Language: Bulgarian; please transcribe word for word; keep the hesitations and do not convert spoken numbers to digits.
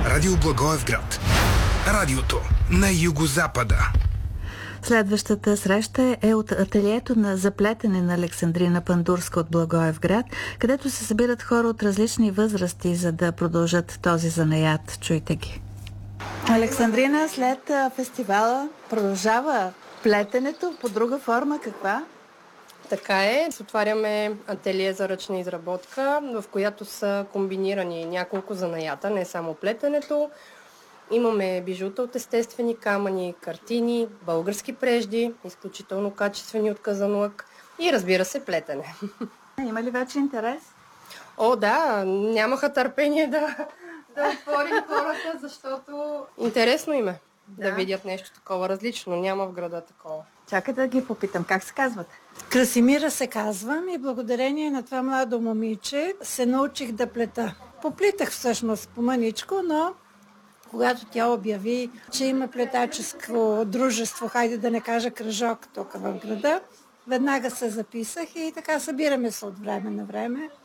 Радио Благоевград. Радиото на югозапада. Следващата среща е от ателието на заплетене на Александрина Пандурска от Благоевград, където се събират хора от различни възрасти, за да продължат този занаят. Чуйте ги. Александрина, след фестивала продължава плетенето по друга форма. Каква? Така е. Отваряме ателие за ръчна изработка, в която са комбинирани няколко занаята, не само плетенето. Имаме бижута от естествени камъни, картини, български прежди, изключително качествени от казанлък и, разбира се, плетене. Има ли вече интерес? О, да, нямаха търпение да, да отворим хората, защото интересно им е да. да видят нещо такова различно. Няма в града такова. Чакай да ги попитам. Как се казвате? Красимира се казвам и благодарение на това младо момиче се научих да плета. Поплитах всъщност по мъничко, но когато тя обяви, че има плетаческо дружество, хайде да не кажа кръжок тук в града, веднага се записах и така събираме се от време на време.